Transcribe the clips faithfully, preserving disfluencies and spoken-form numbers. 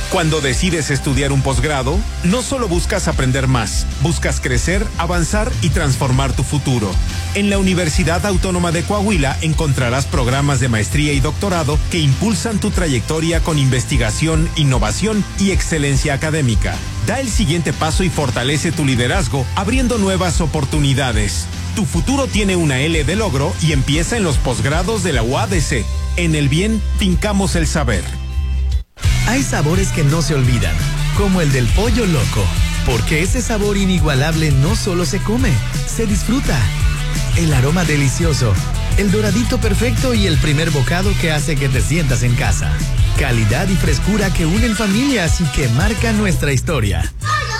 Cuando decides estudiar un posgrado, no solo buscas aprender más, buscas crecer, avanzar y transformar tu futuro. En la Universidad Autónoma de Coahuila encontrarás programas de maestría y doctorado que impulsan tu trayectoria con investigación, innovación y excelencia académica. Da el siguiente paso y fortalece tu liderazgo, abriendo nuevas oportunidades. Tu futuro tiene una L de logro y empieza en los posgrados de la U A D C. En el bien, fincamos el saber. Hay sabores que no se olvidan, como el del pollo loco, porque ese sabor inigualable no solo se come, se disfruta. El aroma delicioso, el doradito perfecto y el primer bocado que hace que te sientas en casa. Calidad y frescura que unen familias y que marcan nuestra historia.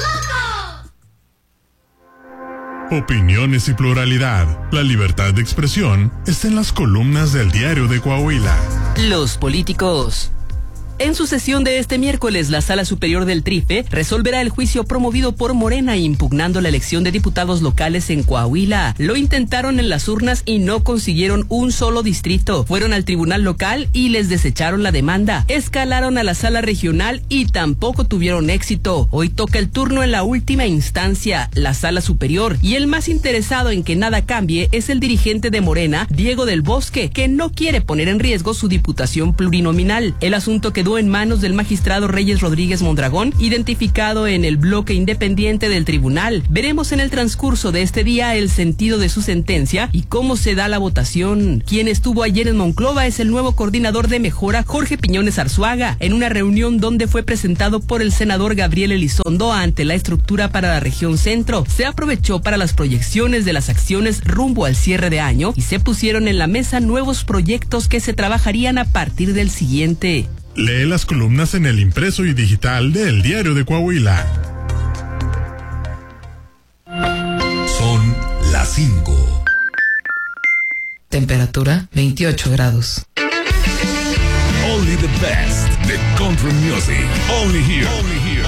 Opiniones y pluralidad. La libertad de expresión está en las columnas del Diario de Coahuila. Los políticos. En su sesión de este miércoles, la Sala Superior del Trife resolverá el juicio promovido por Morena impugnando la elección de diputados locales en Coahuila. Lo intentaron en las urnas y no consiguieron un solo distrito. Fueron al tribunal local y les desecharon la demanda. Escalaron a la sala regional y tampoco tuvieron éxito. Hoy toca el turno en la última instancia, la Sala Superior. Y el más interesado en que nada cambie es el dirigente de Morena, Diego del Bosque, que no quiere poner en riesgo su diputación plurinominal. El asunto quedó en manos del magistrado Reyes Rodríguez Mondragón, identificado en el bloque independiente del tribunal. Veremos en el transcurso de este día el sentido de su sentencia y cómo se da la votación. Quien estuvo ayer en Monclova es el nuevo coordinador de Mejora, Jorge Piñones Arzuaga, en una reunión donde fue presentado por el senador Gabriel Elizondo ante la estructura para la región centro. Se aprovechó para las proyecciones de las acciones rumbo al cierre de año y se pusieron en la mesa nuevos proyectos que se trabajarían a partir del siguiente. Lee las columnas en el impreso y digital de El Diario de Coahuila. Son las cinco. Temperatura veintiocho grados. Only the best, the country music. Only here. Only here.